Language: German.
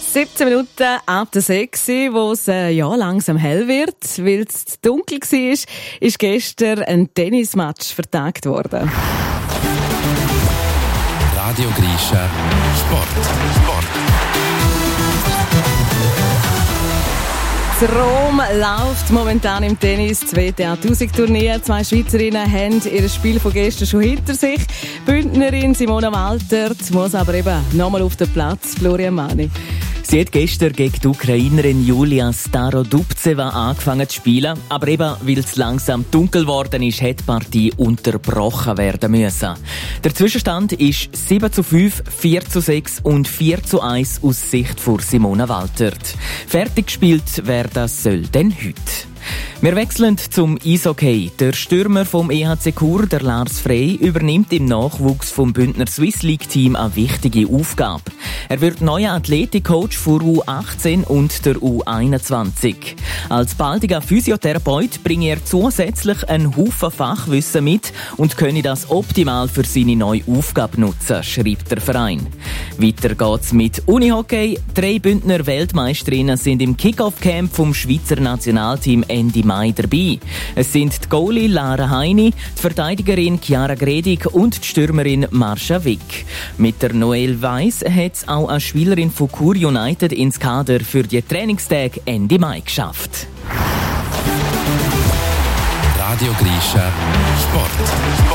17 Minuten ab der 6, wo es langsam hell wird. Weil es dunkel war, ist gestern ein Tennismatch vertagt worden. Radio Grischa Sport. Rom läuft momentan im Tennis. Das WTA 1000-Turnier. 2 Schweizerinnen haben ihr Spiel von gestern schon hinter sich. Bündnerin Simona Waltert muss aber eben nochmal auf den Platz. Florian Mani. Sie hat gestern gegen die Ukrainerin Julia Starodubtseva angefangen zu spielen. Aber eben, weil es langsam dunkel geworden ist, hat die Partie unterbrochen werden müssen. Der Zwischenstand ist 7:5, 4:6 und 4:1 aus Sicht von Simona Waltert. Fertig gespielt werden soll denn heute. Wir wechseln zum Eishockey. Der Stürmer vom EHC Chur, der Lars Frey, übernimmt im Nachwuchs vom Bündner Swiss League Team eine wichtige Aufgabe. Er wird neuer Athletikcoach für U18 und der U21. Als baldiger Physiotherapeut bringt er zusätzlich einen Haufen Fachwissen mit und könne das optimal für seine neue Aufgabe nutzen, schreibt der Verein. Weiter geht's mit Unihockey. 3 Bündner Weltmeisterinnen sind im Kick-Off-Camp vom Schweizer Nationalteam Ende Mai dabei. Es sind die Goalie Lara Heini, die Verteidigerin Chiara Gredig und die Stürmerin Marsha Wick. Mit der Noelle Weiss hat es auch eine Spielerin von Chur United ins Kader für die Trainingstage Ende Mai geschafft. Radio Grischa Sport.